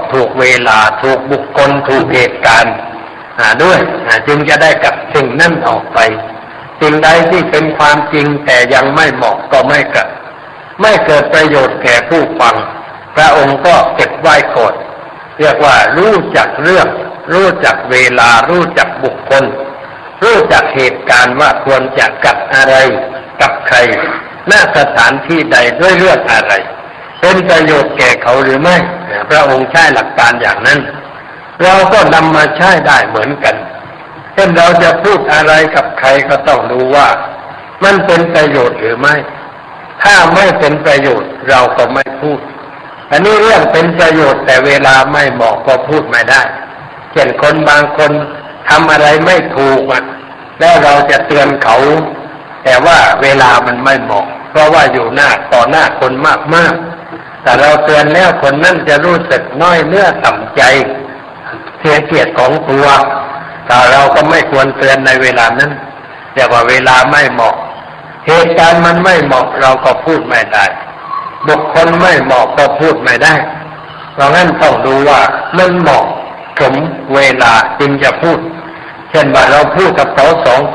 ถูกเวลาถูกบุคคลถูกเหตุการณ์ด้วยจึงจะได้กับสิ่งนั้นออกไปสิ่งใดที่เป็นความจริงแต่ยังไม่เหมาะก็ไม่เกิดประโยชน์แก่ผู้ฟังพระองค์ก็เก็บไว้ก่อนเรียกว่ารู้จักเรื่องรู้จักเวลารู้จักบุคคลรู้จักเหตุการณ์ว่าควรจะกับอะไรกับใครณสถานที่ใดด้วยเรื่องอะไรเป็นประโยชน์แก่เขาหรือไม่พระองค์ใช้หลักการอย่างนั้นเราก็นำมาใช้ได้เหมือนกันเช่นเราจะพูดอะไรกับใครก็ต้องดูว่ามันเป็นประโยชน์หรือไม่ถ้าไม่เป็นประโยชน์เราก็ไม่พูดอันนี้เรื่องเป็นประโยชน์แต่เวลาไม่เหมาะก็พูดไม่ได้เช่นคนบางคนทำอะไรไม่ถูกแล้วเราจะเตือนเขาแต่ว่าเวลามันไม่เหมาะเพราะว่าอยู่ต่อหน้าคนมากๆแต่เราเตือนแล้วคนนั้นจะรู้สึกน้อยเนื้อต่ำใจเสียเกียรติของตัวแต่เราก็ไม่ควรเตือนในเวลานั้นแต่ว่าเวลาไม่เหมาะเหตุการณ์มันไม่เหมาะเราก็พูดไม่ได้บุคคลไม่เหมาะก็พูดไม่ได้เพราะงั้นต้องดูว่ามันเหมาะสมเวลาจึงจะพูดเช่นว่าเราพูดกับเขา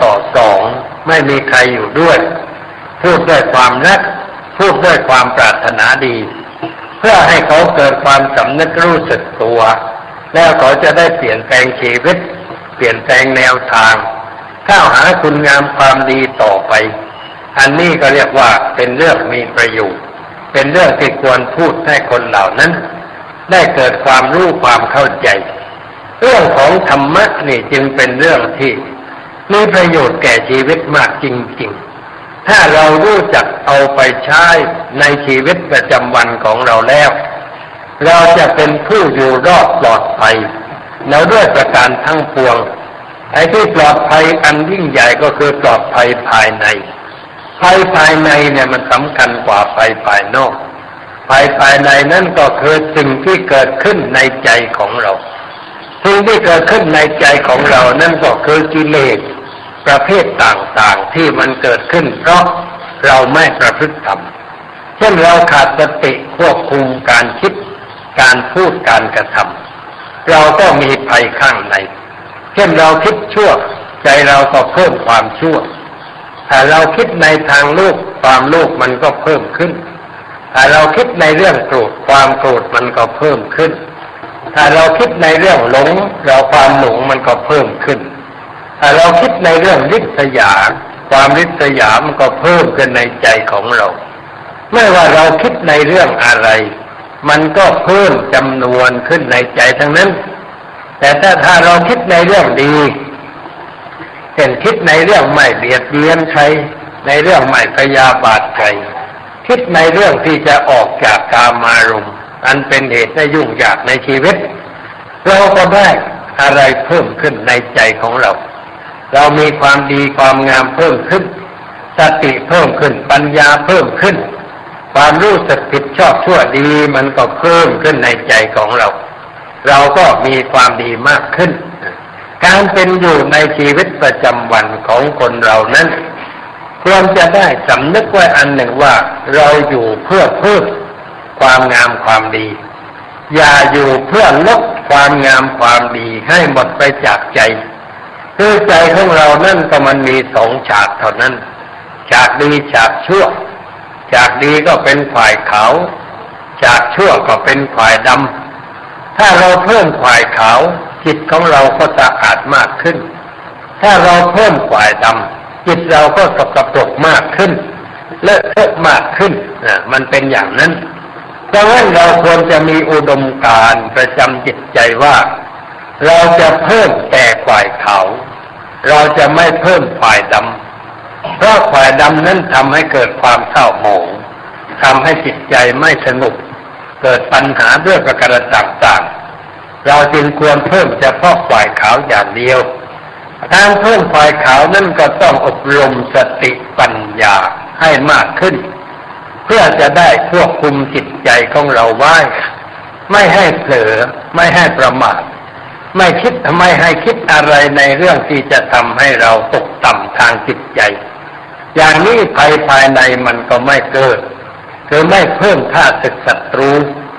2 ไม่มีใครอยู่ด้วยพูดด้วยความรักพูดด้วยความปรารถนาดีเพื่อให้เขาเกิดความสำนึกรู้สึกตัวแล้วเขาจะได้เปลี่ยนแปลงชีวิตเปลี่ยนแปลงแนวทางก้าวหาคุณงามความดีต่อไปอันนี้ก็เรียกว่าเป็นเรื่องมีประโยชน์เป็นเรื่องที่ควรพูดให้คนเหล่านั้นได้เกิดความรู้ความเข้าใจเรื่องของธรรมะนี่จึงเป็นเรื่องที่มีประโยชน์แก่ชีวิตมากจริงๆถ้าเรารู้จักเอาไปใช้ในชีวิตประจำวันของเราแล้วเราจะเป็นผู้อยู่รอดปลอดภัยแล้วด้วยประการทั้งปวงไอ้ที่ปลอดภัยอันยิ่งใหญ่ก็คือปลอดภัยภายในภัยภายในเนี่ยมันสำคัญกว่าภัยภายนอกภัยภายในนั่นก็คือสิ่งที่เกิดขึ้นในใจของเราสิ่งที่เกิดขึ้นในใจของเรานั่นก็คือกิเลสประเภทต่างๆที่มันเกิดขึ้นเพราะเราไม่ประพฤติธรรมเช่นเราขาดสติควบคุมการคิดการพูดการกระทำเราก็มีภัยข้างในเช่นเราคิดชั่วใจเราก็เพิ่มความชั่วถ้าเราคิดในทางโลภความโลภมันก็เพิ่มขึ้นถ้าเราคิดในเรื่องโกรธความโกรธมันก็เพิ่มขึ้นถ้าเราคิดในเรื่องหลงความหลงมันก็เพิ่มขึ้นถ้าเราคิดในเรื่องริษยาความริษยามันก็เพิ่มขึ้นในใจของเราไม่ว่าเราคิดในเรื่องอะไรมันก็เพิ่มจำนวนขึ้นในใจทั้งนั้นแต่ถ้าเราคิดในเรื่องดีเช่นคิดในเรื่องไม่เบียดเบียนใครในเรื่องไม่พยาบาทใครคิดในเรื่องที่จะออกจากกามารมณ์อันเป็นเหตุให้ยุ่งยากในชีวิตเราก็ได้อะไรเพิ่มขึ้นในใจของเราเรามีความดีความงามเพิ่มขึ้นสติเพิ่มขึ้นปัญญาเพิ่มขึ้นความรู้สึกผิดชอบชั่วดีมันก็เพิ่มขึ้นในใจของเราเราก็มีความดีมากขึ้นการเป็นอยู่ในชีวิตประจำวันของคนเรานั้นควรจะได้สำนึกไว้อันหนึ่งว่าเราอยู่เพื่อเพิ่มความงามความดีอย่าอยู่เพื่อลดความงามความดีให้หมดไปจากใจคือใจของเรานั่นก็มันมี2 ฉากเท่านั้นฉากดีฉากชั่วฉากดีก็เป็นฝ่ายขาวฉากชั่วก็เป็นฝ่ายดำถ้าเราเพิ่มฝ่ายขาวจิตของเราก็สะอาดมากขึ้นถ้าเราเพิ่มฝ่ายดำจิตเราก็สกปรกมากขึ้นเลอะเทอะมากขึ้นมันเป็นอย่างนั้นเพราะฉะนั้นเราควรจะมีอุดมการณ์ประจำจิตใจว่าเราจะเพิ่มแต่ฝ่ายขาวเราจะไม่เพิ่มฝ่ายดำเพราะฝ่ายดำนั้นทำให้เกิดความเศร้าหมองทำให้จิตใจไม่สนุกเกิดปัญหาด้วยประการต่างๆเราจึงควรเพิ่มเฉพาะฝ่ายขาวอย่างเดียวการเพิ่มฝ่ายขาวนั่นก็ต้องอบรมสติปัญญาให้มากขึ้นเพื่อจะได้ควบคุมจิตใจของเราไว้ไม่ให้เผลอไม่ให้ประมาทไม่ให้คิดอะไรในเรื่องที่จะทำให้เราตกต่ำทางจิตใจอย่างนี้ภัยภายในมันก็ไม่เกิดคือไม่เพิ่มข้าศึกศัตรู เพ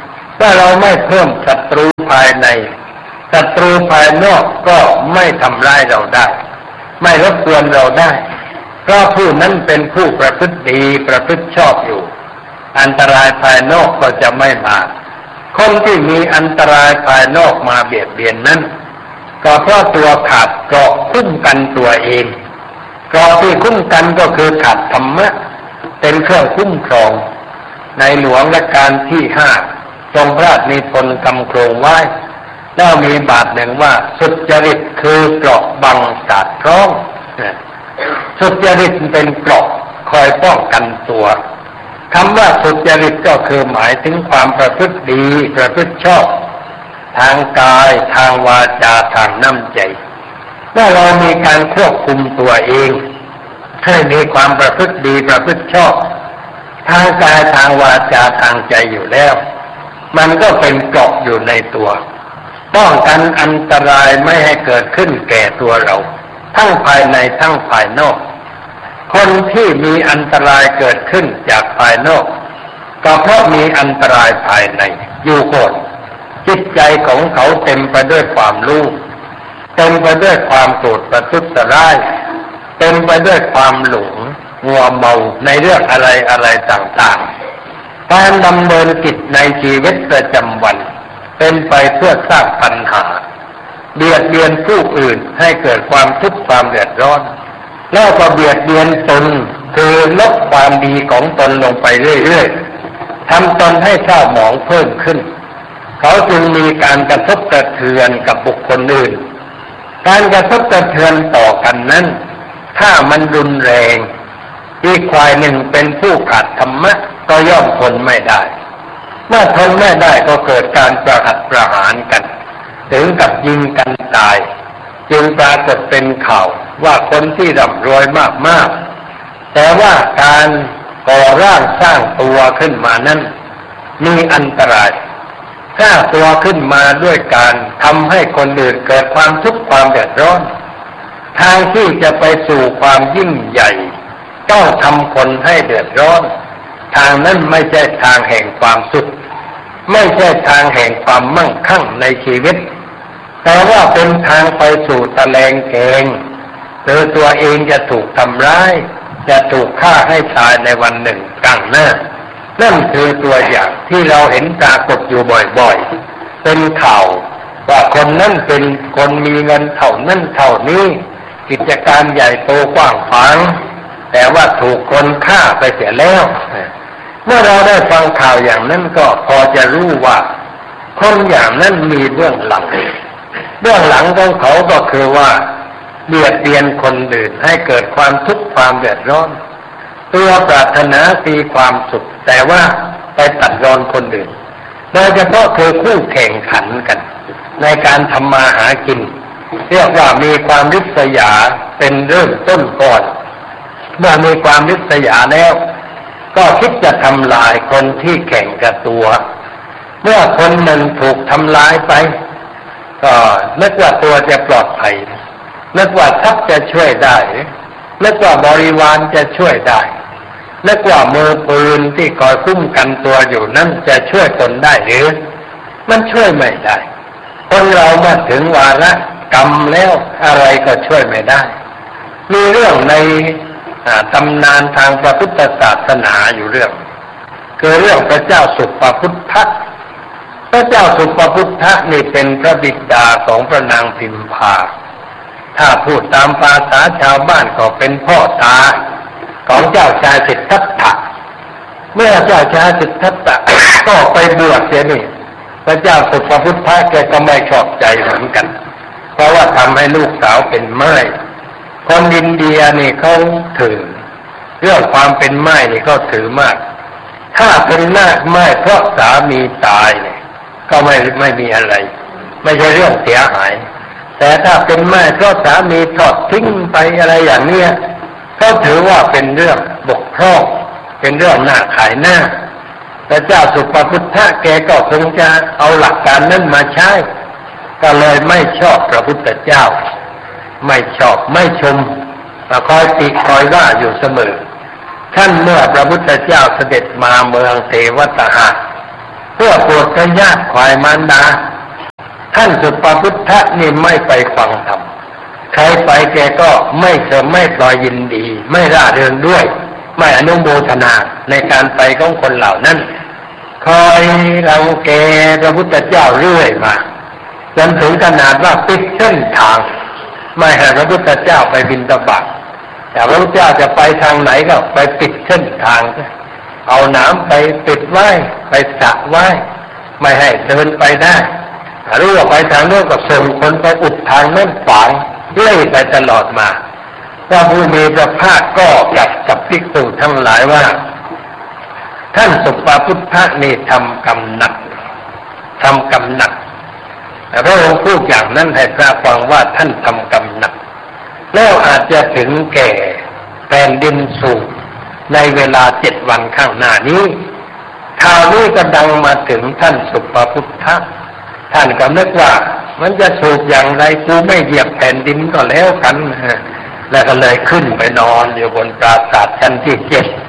ถ้าเราไม่เพิ่มศัตรูภายในศัตรูภายนอกก็ไม่ทำร้ายเราได้ไม่รบกวนเราได้เพราะผู้นั้นเป็นผู้ประพฤติดีประพฤติชอบอยู่อันตรายภายนอกก็จะไม่มาคนที่มีอันตรายภายนอกมาเบียดเบียนนั้นก็เพราะตัวขาดเกราะคุ้มกันตัวเองเกราะที่คุ้มกันก็คือขาดธรรมะเป็นเครื่องคุ้มครองในหลวงรัชกาลที่5ทรงพระราชนิพนธ์กำโครงไว้แล้วมีบาทหนึ่งว่าสุจริตคือเกราะบังสาดคล้องสุจริตเป็นเกราะคอยป้องกันตัวคำว่าสุจริตก็คือหมายถึงความประพฤติดีประพฤติชอบทางกายทางวาจาทางน้ำใจเมื่อเรามีการควบคุมตัวเองให้มีความประพฤติดีประพฤติชอบทางกายทางวาจาทางใจอยู่แล้วมันก็เป็นเกราะอยู่ในตัวป้องกันอันตรายไม่ให้เกิดขึ้นแก่ตัวเราทั้งภายในทั้งภายนอกคนที่มีอันตรายเกิดขึ้นจากภายนอกก็เพราะมีอันตรายภายในอยู่ก่อนจิตใจของเขาเต็มไปด้วยความโลภเต็มไปด้วยความโกรธประทุษร้ายเต็มไปด้วยความหลงงัวเมาในเรื่องอะไรต่างๆการดำเนินกิจในชีวิตประจำวันเป็นไปเพื่อสร้างปัญหาเบียดเบียนผู้อื่นให้เกิดความทุกข์ความเดือดร้อนแล้วก็เบียดเบียนตนคือลดความดีของตนลงไปเรื่อยๆทำตนให้เศร้าหมองเพิ่มขึ้นเขาจึงมีการกระทบกระเทือนกับบุคคลอื่นการกระทบกระเทือนต่อกันนั้นถ้ามันรุนแรงอีกฝ่ายหนึ่งเป็นผู้ขาดธรรมะก็ย่อมทนไม่ได้เมื่อทนไม่ได้ก็เกิดการประหัตประหารกันถึงกับยิงกันตายจึงปรากฏเป็นข่าวว่าคนที่ร่ำรวยมากๆแต่ว่าการก่อร่างสร้างตัวขึ้นมานั้นมีอันตรายสร้างตัวขึ้นมาด้วยการทำให้คนอื่นเกิดความทุกข์ความเดือดร้อนทางที่จะไปสู่ความยิ่งใหญ่ต้องทำคนให้เดือดร้อนทางนั้นไม่ใช่ทางแห่งความสุขไม่ใช่ทางแห่งความมั่งคั่งในชีวิตแต่ว่าเป็นทางไปสู่ตะแลงแกงหรือตัวเองจะถูกทำร้ายจะถูกฆ่าให้ตายในวันหนึ่งข้างหน้านั่นคือตัวอย่างที่เราเห็นปรากฏอยู่บ่อยๆเป็นข่าวว่าคนนั้นเป็นคนมีเงินเท่านั้นเท่านี้กิจการใหญ่โตกว้างขวางแต่ว่าถูกคนฆ่าไปเสียแล้วเมื่อเราได้ฟังข่าวอย่างนั้นก็พอจะรู้ว่าคนอย่างนั้นมีเบื้องหลังของเขาก็คือว่าเบียดเบียนคนอื่นให้เกิดความทุกข์ความเดือดร้อนตัวปรารถนามีความสุขแต่ว่าไปตัดรอนคนอื่นโดยเฉพาะคือคู่แข่งขันกันในการทำมาหากินเรียกว่ามีความริษยาเป็นเริ่มต้นก่อนเมื่อมีความริษยาแล้วก็คิดจะทำลายคนที่แข่งกับตัวเมื่อคนหนึ่งถูกทำลายไปก็นึกว่าตัวจะปลอดภัยนึกว่าทรัพย์จะช่วยได้นึกว่าบริวารจะช่วยได้นึกว่ามือปืนที่คอยคุ้มกันตัวอยู่นั้นจะช่วยตนได้หรือมันช่วยไม่ได้คนเรามาถึงวาระกรรมแล้วอะไรก็ช่วยไม่ได้มีเรื่องในตำนานทางพระพุทธศาสนาอยู่เรื่องคือเรื่องพระเจ้าสุปพุทธะพระเจ้าสุปพุทธะนี่เป็นพระบิดาของพระนางพิมพาถ้าพูดตามภาษาชาวบ้านก็เป็นพ่อตาของเจ้าชายสิทธัตถะเมื่อเจ้าชายสิทธัตถะก็ไปบวชเสียนี่พระเจ้าสุปพุทธะแกก็ไม่ชอบใจเหมือนกันเพราะว่าทำให้ลูกสาวเป็นไม้คนอินเดียนี่เขาถือเรื่องความเป็นไม้นี่เขาถือมากถ้าเป็นหน้าไม้เพราะสามีตายเนี่ยก็ไม่มีอะไรไม่ใช่เรื่องเสียหายแต่ถ้าเป็นไม้เพราะสามีทอดทิ้งไปอะไรอย่างเนี้ยก็ถือว่าเป็นเรื่องบกพร่องเป็นเรื่องหน้าขายหน้าพระเจ้าสุปพุทธะแกก็คงจะเอาหลักการนั้นมาใช้ก็เลยไม่ชอบพระพุทธเจ้าไม่ชอบไม่ชมคอยติคอยว่าอยู่เสมอท่านเมื่อพระพุทธเจ้าเสด็จมาเมืองเทวตหะเพื่อโปรดพระญาติขวายมารดาท่านสุปพุทธะนี่ไม่ไปฟังธรรมใครไปแกก็ไม่ปล่อยยินดีไม่ร่าเริงด้วยไม่อนุโมทนาในการไปของคนเหล่านั้นคอยรังแกพระพุทธเจ้าเรื่อยมาจนถึงขนาดว่าปิดเส้นทางไม่ให้พระพุทธเจ้าไปบิณฑบาตแต่พระพุทธเจ้าจะไปทางไหนก็ไปปิดเส้นทางเอาน้ำไปปิดไว้ไปสระไว้ไม่ให้เดินไปได้รู้ว่าไปทางโน้นก็ส่งคนไปอุดทางนั้นฝังเรื่อยไปตลอดมาพระผู้มีพระภาคก็จัดกับภิกษุทั้งหลายว่าท่านสุปพุทธะนี่ทำกรรมหนักแต่พระองค์พูดอย่างนั้นให้พระฟังว่าท่านทำกรรมหนักแล้วอาจจะถึงแก่แผ่นดินสูงในเวลา7 วันข้างหน้านี้ข่าวนี้ก็ดังมาถึงท่านสุปพุทธะท่านก็นึกว่ามันจะสูบอย่างไรกูไม่เหยียบแผ่นดินก็แล้วกันแล้วก็เลยขึ้นไปนอนอยู่บนปราสาทชั้นที่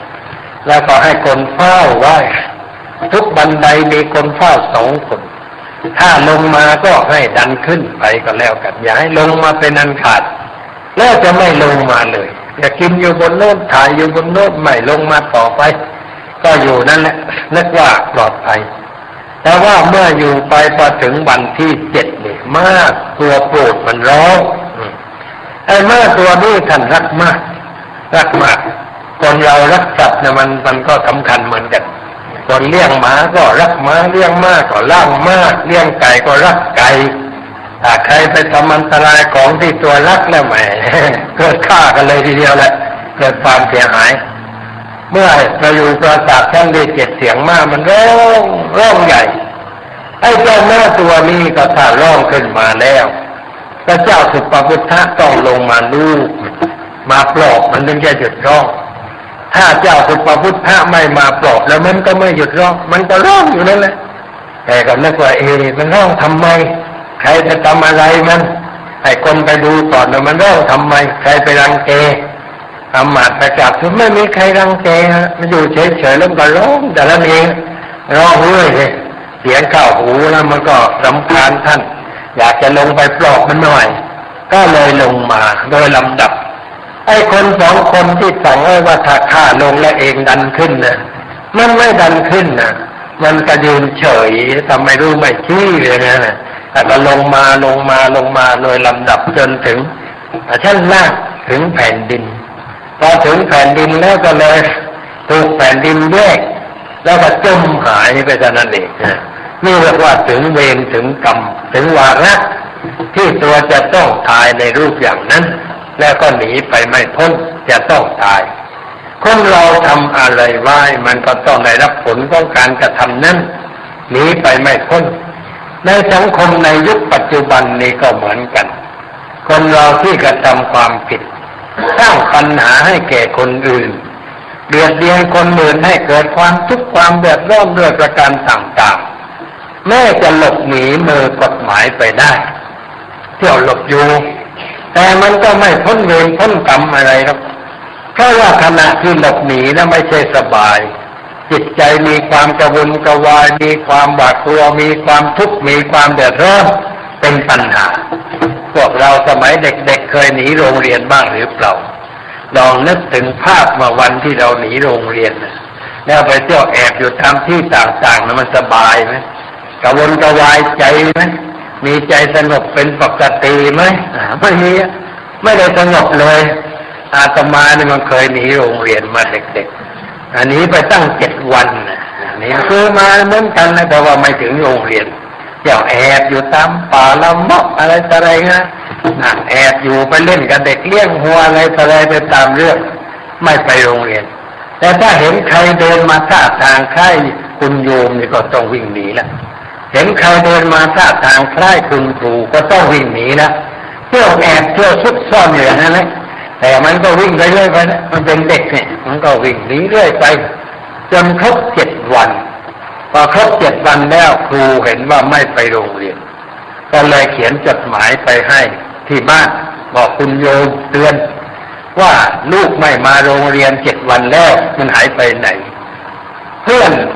7แล้วก็ให้คนเฝ้าไว้ทุกบันไดมีคนเฝ้า2 คนถ้าลงมาก็ให้ดันขึ้นไปก็แล้วกันอย่าให้ลงมาเป็นอันขาดแล้วจะไม่ลงมาเลยอย่ากินอยู่บนโน้นถ่ายอยู่บนโน้นไม่ลงมาต่อไปก็อยู่นั่นแหละนึกว่าปลอดภัยแต่ว่าเมื่ออยู่ไปพอถึงวันที่7นี่ม้าตัวโปรดมันร้องไอ้ม้าตัวนี้ท่านรักมากคนเรารักสัตว์เนี่ยมันก็สำคัญเหมือนกันคนเลี้ยงหมาก็รักหมาเลี้ยงม้าก็รักม้าเลี้ยงไก่ก็รักไก่ถ้าใครไปทำอันตรายของที่ตัวรักแล้วแหมเกิดฆ่ากันเลยทีเดียวแหละเกิดความเสียหายเมื่อเราอยู่ปราสาทชั้นที่7เสียงม้ามันร้องใหญ่ไอ้เจ้าม้าตัวนี้ก็ถ้าร้องขึ้นมาแล้วพระเจ้าสุปพุทธะต้องลงมาลูบมาปลอบมันถึงจะหยุดร้องถ้าเจ้าสุปพุทธะไม่มาปลอบแล้วมันก็ไม่หยุดร้องมันก็ร้องอยู่นั่นแหละแต่ก็นึกว่ามันร้องทำไมใครจะทำอะไรมันให้คนไปดูก่อนว่ามันร้องทำไมใครไปรังแกอำมาตย์ประกาศว่าไม่มีใครรังแกมันอยู่เฉยๆแล้วก็ร้องแต่ละเองร้องเรื่อยเลยเสียงเข้าหูแล้วมันก็รำคาญท่านอยากจะลงไปปลอบมันหน่อยก็เลยลงมาโดยลำดับไอ้คน2 คนที่สั่งไว้ว่าถ้าข้าลงแล้วเองดันขึ้นนะมันไม่ดันขึ้นนะมันก็ยืนเฉยทำไมรู้ไม่ชี้เลยนะแต่ก็ลงมาโดยลำดับจนถึงชั้นล่างถึงแผ่นดินพอถึงแผ่นดินแล้วก็เลยถูกแผ่นดินแยกแล้วก็จมหายไปเท่านั้นเองนี่เรียกว่าถึงเวรถึงกรรมถึงวาระที่ตัวจะต้องตายในรูปอย่างนั้นแล้วก็หนีไปไม่พ้นจะต้องตายคนเราทำอะไรไว้มันก็ต้องได้รับผลของการกระทำนั้นหนีไปไม่พ้นในสังคมในยุคปัจจุบันนี้ก็เหมือนกันคนเราที่กระทำความผิดสร้างปัญหาให้แก่คนอื่นเบียดเบียนคนอื่นให้เกิดความทุกข์ความเดือดร้อนด้วยประการต่างๆแม้จะหลบหนีมือกฎหมายไปได้เที่ยวหลบอยู่แต่มันก็ไม่พ้นเวรพ้นกรรมอะไรครับเพราะว่าขณะที่หลบหนีแล้วไม่ใช่สบายจิตใจมีความกระวนกระวายมีความหวาดกลัวมีความทุกข์มีความเดือดร้อนเป็นปัญหาพวกเราสมัยเด็กๆเคยหนีโรงเรียนบ้างหรือเปล่าลองนึกถึงภาพเมื่อวันที่เราหนีโรงเรียนแล้วไปเที่ยวแอบอยู่ตามที่ต่างๆนั้นมันสบายไหมกระวนกระวายใจไหมมีใจสงบเป็นปกติไหมไม่มีไม่ได้สงบเลยอาตมาเนี่ยมันเคยหนีโรงเรียนมาเด็กๆอันนี้ไปตั้ง7 วันนี่คือมาเหมือนกันนะแต่ว่าไม่ถึงโรงเรียนเที่ยวแอบอยู่ตามป่าละเมาะอะไรต่ออะไรนะแอบอยู่ไปเล่นกับเด็กเลี้ยงหัวอะไรต่ออะไรไปตามเรื่องไม่ไปโรงเรียนแต่ถ้าเห็นใครเดินมาท่าทางคล้ายคุณโยมนี่ก็ต้องวิ่งหนีละเห็นใครเดินมาท่าทางคล้ายคุณครูก็ต้องวิ่งหนีละเที่ยวแอบเที่ยวซุกซ่อนอยู่นั่นแหละแต่มันก็วิ่งไปเรื่อยไปนะมันเป็นเด็กเนี่ยมันก็วิ่งหนีเรื่อยไปจนครบ7 วันพอครบ7 วันแล้วครูเห็นว่าไม่ไปโรงเรียนก็เลยเขียนจดหมายไปให้ที่บ้านบอกคุณโยมเตือนว่าลูกไม่มาโรงเรียน7 วันแล้วมันหายไปไหนเพื่อน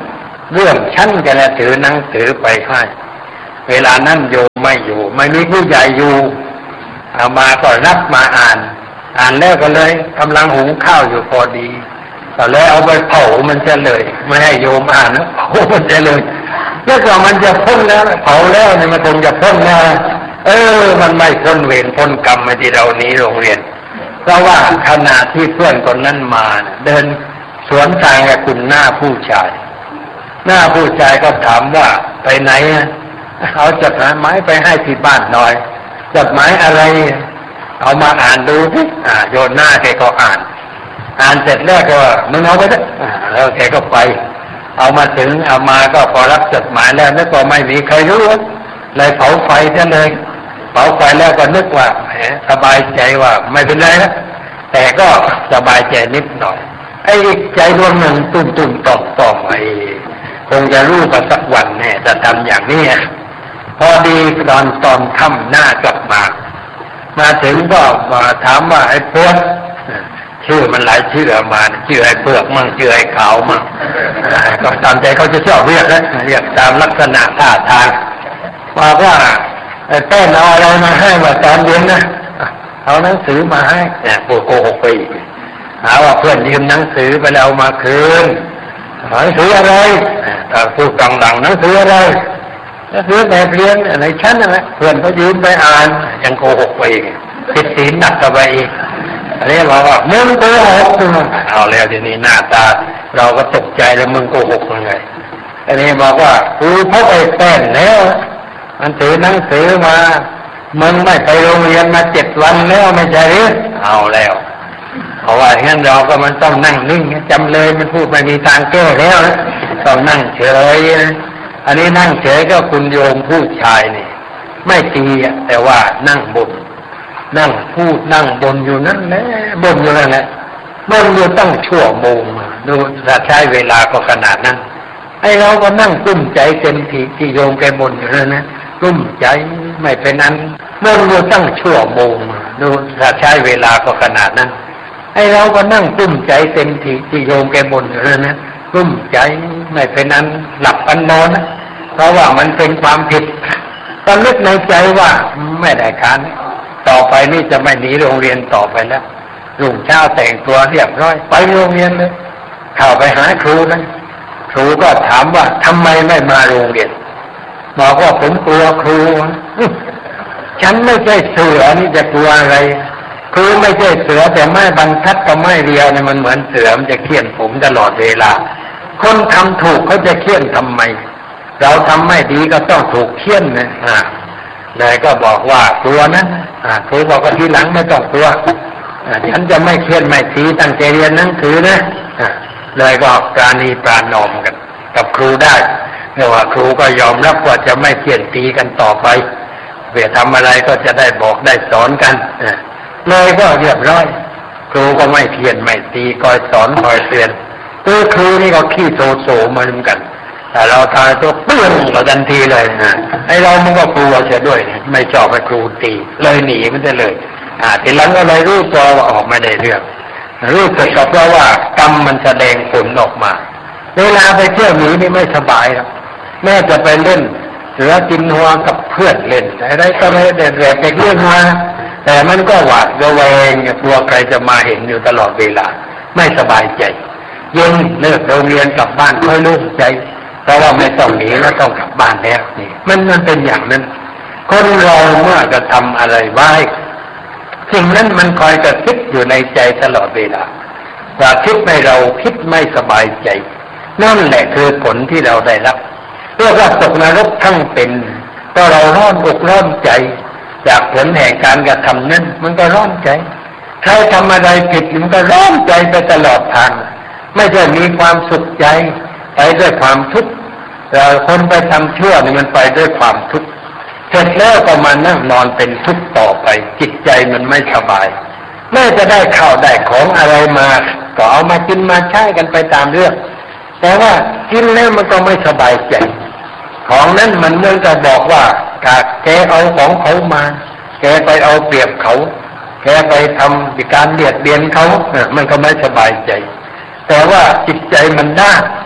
เรื่องชั้นกันแล้วถือหนังสือไปให้เวลานั้นโยมไม่อยู่ไม่มีผู้ใหญ่อยู่เอามาก็รับมาอ่านแล้วก็เลยกำลังหุงข้าวอยู่พอดีก็เลยเอาไปเผามันจะเลยไม่ให้โยมอ่านนะเผามันจะเลยแล้วก็มันจะพ้นแล้วเผาแล้วเนี่ยมันคงจะพ้นแล้วมันไม่พ้นเวรพ้นกรรมที่เราหนีโรงเรียนเพราะว่าขณะที่เพื่อนคนนั้นมาเดินสวนทางกับคุณหน้าผู้ชายก็ถามว่าไปไหนเอาจดหมายไปให้ที่บ้านหน่อยจดหมายอะไรเอามาอ่านดูสิโยนหน้าแกก็อ่านเสร็จแล้วก็มึงเอาไปนะแล้วแกก็ไปเอามาถึงเอามาก็พอรับจดหมายแล้วก็ไม่มีใครรู้เลยเผาไฟซะเลยเผาไฟแล้วก็นึกว่าสบายใจว่าไม่เป็นไรนะแต่ก็สบายใจนิดหน่อยไอ้ใจดวงหนึ่งตุ่มต่อมไอ้คงจะรู้ว่าสักวันแน่จะทำอย่างนี้พอดีตอนค่ำหน้ากลับมาถึงก็มาถามว่าไอ้พวกชื่อมันหลายชื่อมาชื่อไอ้เปลือกมั่งชื่อไอ้ขาวมั่งก็ตามใจเขาจะชอบเรียกตามลักษณะท่าทางว่าไอ้แป้นเอาอะไรมาให้ว่าตอนเย็นนะเอาหนังสือมาให้โกหกไปหาว่าเพื่อนยืมหนังสือไปแล้วเอามาคืนหนังสืออะไรพูดดังๆหนังสืออะไรหนังสือแบบเรียนอะไรชั้นนั่นแหละเพื่อนเขายืมไปอ่านยังโกหกไปอีกผิดศีลหนักกับไปอีกอันนี้บอกว่ามึงโกหกเอาแล้วทีนี้หน้าตาเราก็ตกใจแล้วมึงโกหกยังไงอันนี้บอกว่ากูพบไอ้แป้นแล้วมันถือหนังสือมามึงไม่ไปโรงเรียนมา7 วันแล้วไม่ใช่หรือเอาแล้วเพราะว่างั้นเราก็มันต้องนั่งนิ่งจำเลยมันพูดไม่มีทางแก้แล้วนะต้องนั่งเฉยอันนี้นั่งเฉยก็คุณโยมผู้ชายนี่ไม่ตีแต่ว่านั่งบ่นนั่งพูดนั่งบ่นอยู่นั่นแหละบ่นอยู่นั่นแหละบ่นอยู่ตั้งชั่วโมงดูถ้าใช้เวลาก็ขนาดนั้นไอ้เราก็นั่งกุ้มใจเต็มที่โยมแกบ่นอยู่นั่นนะกุ้มใจไม่เป็นนั้นบ่นอยู่ตั้งชั่วโมงดูถ้าใช้เวลาก็ขนาดนั้นไอ้เราก็นั่งกุ้มใจเต็มที่โยมแกบ่นอยู่นั่นนะกุ้มใจไม่เป็นนั้นหลับกันนอนนะเพราะว่ามันเป็นความผิดก็นึกในใจว่าไม่ได้การต่อไปนี่จะไม่หนีโรงเรียนต่อไปแล้วรุ่งเช้าแต่งตัวเรียบร้อยไปโรงเรียนเลยเข้าไปหาครูนะครูก็ถามว่าทำไมไม่มาโรงเรียนบอกว่าผมกลัวครูฉันไม่ใช่เสือนี่จะกลัวอะไรครูไม่ใช่เสือแต่ไม้บรรทัดกับไม้เรียวเนี่ยมันเหมือนเสือมันจะเคี่ยนผมตลอดเวลาคนทำถูกเขาจะเคี่ยนทำไมเราทำไม่ดีก็ต้องถูกเคี่ยนนะเลยก็บอกว่ากลัวนะครูบอกว่าทีหลังไม่ต้องกลัวฉันจะไม่เคี่ยนไม่ตีตั้งใจเรียนหนังสือนะเลยก็ปราณีปรานอมกันกับครูได้เนื่องว่าครูก็ยอมรับว่าจะไม่เคี่ยนตีกันต่อไปเพื่อทำอะไรก็จะได้บอกได้สอนกันเลยก็เรียบร้อยครูก็ไม่เคี่ยนไม่ตีคอยสอนคอยเตือนครูนี่ก็ขี้โซมาเหมือนกันแต่เราทายตัวเปื้อนเราทันทีเลยนะไอ้เรามันก็กลัวเสียด้วยไม่ชอบให้ครูตีเลยหนีมันจะเลยทีหลังก็เลยรู้ตัวว่าออกไม่ได้เรื่องรู้สึกก็เพราะว่ากรรมมันแสดงผลออกมาเวลาไปเที่ยวหนีนี่ไม่สบายหรอกแม่จะไปเล่นเสือกินหัวกับเพื่อนเล่นอะไรก็ไม่ได้แหลกเรื่องมาแต่มันก็หวาดระแวงกลัวใครจะมาเห็นอยู่ตลอดเวลาไม่สบายใจเย็นเลิกโรงเรียนกลับบ้านค่อยโล่งใจเพราะว่าไม่ต้องหนีแล้วต้องกลับบ้านแล้วนี่มันเป็นอย่างนั้นคนเราเมื่อจะทำอะไรไว้สิ่งนั้นมันคอยกระซิบอยู่ในใจตลอดเวลาว่าคิดไม่เราคิดไม่สบายใจนั่นแหละคือผลที่เราได้รับเรียกว่าตกนรกทั้งเป็นก็เราร้อนอกร้อนใจจากผลแห่งการกระทำนั้นมันก็ร้อนใจใครทำอะไรผิดมันก็ร้อนใจไปตลอดทางไม่ใช่มีความสุขใจไปด้วยความทุกข์เราคนไปทำชั่วนี่มันไปด้วยความทุกข์เสร็จแล้วก็มานั่งนอนเป็นทุกข์ต่อไปจิตใจมันไม่สบายแม้จะได้ข้าวได้ของอะไรมาก็เอามากินมาใช้กันไปตามเรื่องแต่ว่ากินแล้วมันก็ไม่สบายใจของนั้นมันเหมือนกับบอกว่าแกเอาของเขามาแกไปเอาเปรียบเขาแกไปทำการเบียดเบียนเขามันก็ไม่สบายใจแต่ว่าจิตใจมันด้าน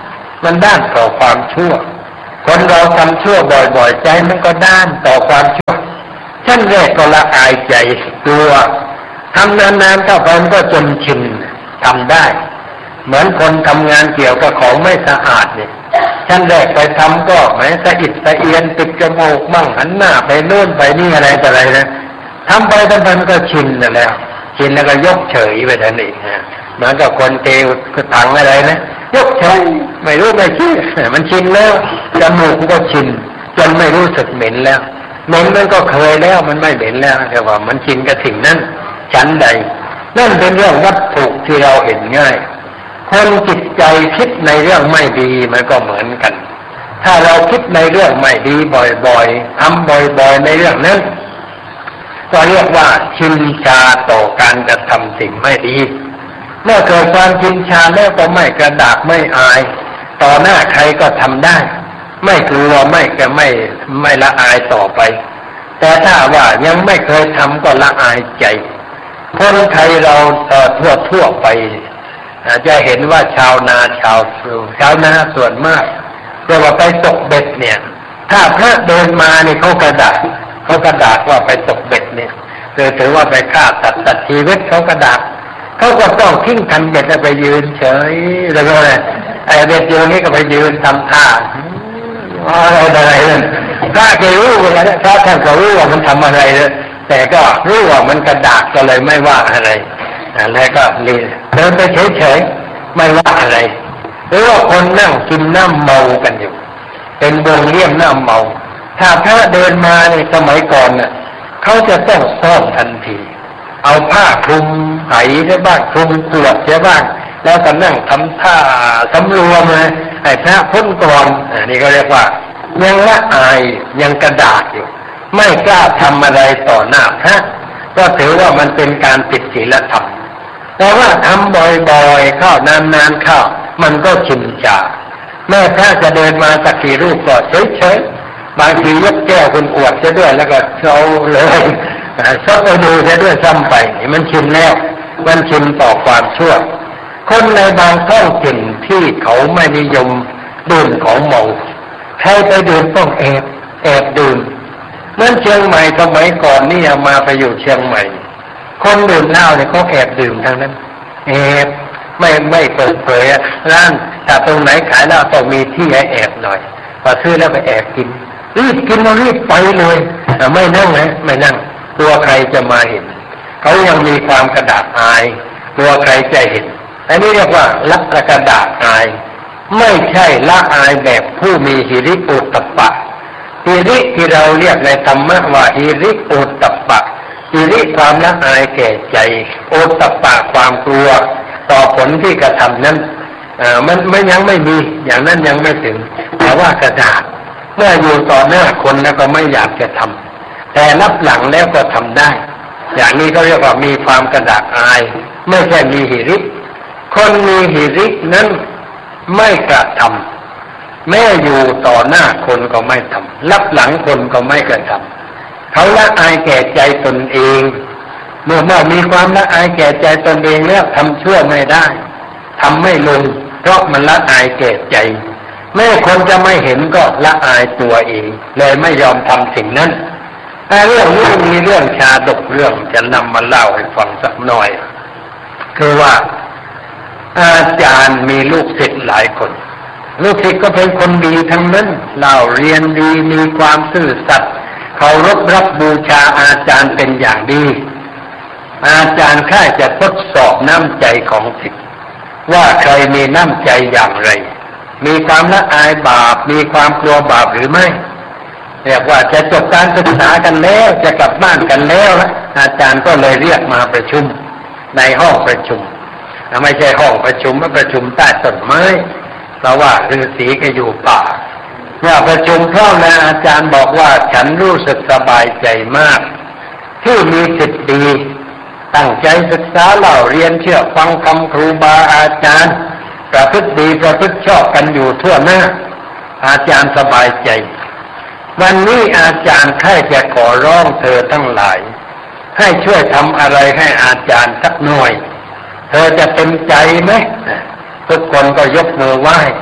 มันด้านต่อความชั่วคนเราทำชั่วบ่อยๆใจมันก็ด้านต่อความชั่วชั้นแรกก็ละอายใจกลัวทำนานๆเข้าไปมันก็จนชินทำได้เหมือนคนทำงานเกี่ยวกับของไม่สะอาดเนี่ยชั้นแรกไปทำก็แม้สะอิดสะเอียนติดจมูกมั่งหันหน้าไปโน่นไปนี่อะไรต่ออะไรนะทำไปมันก็ชินแล้วชินแล้วก็ยกเฉยไปทันทีเหมือนกับคนเทถังอะไรนะยกเฉยไม่รู้ไม่คิดมันชินแล้วจมูกก็ชินจนไม่รู้สึกเหม็นแล้วเหม็นมันก็เคยแล้วมันไม่เหม็นแล้วแต่ว่ามันชินกับสิ่งนั้นชั้นใดนั่นเป็นเรื่องวัตถุที่เราเห็นง่ายคนจิตใจคิดในเรื่องไม่ดีมันก็เหมือนกันถ้าเราคิดในเรื่องไม่ดีบ่อยๆทำบ่อยๆในเรื่องนั้นก็เรียกว่าชินชาต่อการกระทำสิ่งไม่ดีเมื่อเกิดความชินชาแล้วก็ไม่กระดากไม่อายต่อหน้าใครก็ทำได้ไม่กลัวไม่ละอายต่อไปแต่ถ้าว่ายังไม่เคยทำก็ละอายใจคนไทยเราทั่วไปจะเห็นว่าชาวนาชาวส่วนมากเรียกว่าไปตกเบ็ดเนี่ยถ้าพระเดินมาเนี่ยเขากระดากว่าไปตกเบ็ดเนี่ยถือว่าไปฆ่าสัตว์ตัดชีวิตเขากระดากเขาก็ต้องทิ้งคันเบ็ดไปยืนเฉยแล้วก็ไอ้เบ็ดอยู่นี่ก็ไปยืนทำท่าอะไรนั่นพระก็รู้ว่าพระท่านก็รู้ว่ามันทำอะไรแต่ก็รู้ว่ามันกระดากก็เลยไม่ว่าอะไรแล้วก็เดินไปเฉยๆไม่ว่าอะไรหรือว่าคนนั่งกินน้ำเมากันอยู่เป็นวงเลี่ยมน้ำเมาถ้าพระเดินมาในสมัยก่อนน่ะเขาจะต้องซ่อนทันทีเอาผ้าคลุมไหใช่บ้างคลุมขวดใช่บ้างแล้วก็นั่งทำท่าสำรวมเลยให้พระพ้นก่อนนี่ก็เรียกว่ายังละอายยังกระดากอยู่ไม่กล้าทำอะไรต่อหน้าพระก็ถือว่ามันเป็นการผิดศีลธรรมแต่ว่าทำบ่อยๆเข้านานๆเข้ามันก็ชินชาแม่พระจะเดินมาสักกี่รูปก็เฉยๆบางทียกแก้วคุณอวดซะด้วยแล้วก็เอาเลยซดเอาดูซะด้วยซ้ำไปมันชินแล้วมันชินต่อความชั่วคนในบางท้องถิ่นที่เขาไม่นิยมดื่มของเมาใครไปดื่มต้องแอบดื่มเมื่อเชียงใหม่สมัยก่อนนี่มาไปอยู่เชียงใหม่คนดื่มเหล้าเนี่ยเขาแอบดื่มทางนั้นแอบไม่เปิดเผยร้านแต่ตรงไหนขายเหล้าต้องมีที่ให้แอบหน่อยพอซื้อแล้วไปแอบกินรีบกินแล้วรีบไปเลยไม่นั่งไม่นั่งกลัวใครจะมาเห็นเขายังมีความกระดากอายกลัวใครจะเห็นอันนี้เรียกว่าละกระดากอายไม่ใช่ละอายแบบผู้มีหิริโอตตัปปะหิริที่เราเรียกในธรรมะว่าหิริโอตตัปปะหิริความละอายแก่ใจโอตตัปปะความกลัวต่อผลที่กระทำนั้นมันยังไม่มีอย่างนั้นยังไม่ถึงแต่ว่ากระดากเมื่ออยู่ต่อหน้าคนแล้วก็ไม่อยากจะทำแต่รับหลังแล้วก็ทำได้อย่างนี้เขาเรียกว่ามีความกระดากอายไม่ใช่มีหิริคนมีหิรินั้นไม่กระทำแม้อยู่ต่อหน้าคนก็ไม่ทำรับหลังคนก็ไม่กระทำเขาละอายแก่ใจตนเองเมื่อมีความละอายแก่ใจตนเองแล้วทำชั่วไม่ได้ทำไม่ลงเพราะมันละอายแก่ใจแม้คนจะไม่เห็นก็ละอายตัวเองเลยไม่ยอมทำสิ่งนั้นแต่เรื่องนี้มีเรื่องชาดกเรื่องจะนำมาเล่าให้ฟังสักหน่อยคือว่าอาจารย์มีลูกศิษย์หลายคนลูกศิษย์ก็เป็นคนดีทั้งนั้นเล่าเรียนดีมีความซื่อสัตย์เคารพรับบูชาอาจารย์เป็นอย่างดีอาจารย์แค่จะทดสอบน้ำใจของศิษย์ว่าใครมีน้ำใจอย่างไรมีความละอายบาปมีความกลัวบาปหรือไม่เรียกว่าจะจบการศึกษากันแล้วจะกลับบ้านกันแล้วอาจารย์ก็เลยเรียกมาประชุมในห้องประชุมไม่ใช่ห้องประชุมประชุมใต้ต้นไม้เพราะว่าฤาษีก็อยู่ป่าเมื่อประชุมพร้อมแล้วอาจารย์บอกว่าฉันรู้สึกสบายใจมากที่มีศิษย์ดีตั้งใจศึกษาเล่าเรียนเชื่อฟังคำครูบาอาจารย์ประพฤติดีประพฤติชอบกันอยู่ทั่วหน้าอาจารย์สบายใจวันนี้อาจารย์แค่จะขอร้องเธอทั้งหลายให้ช่วยทำอะไรให้อาจารย์สักหน่อยเธอจะเต็มใจไหมทุกคนก็ยกมือไหว้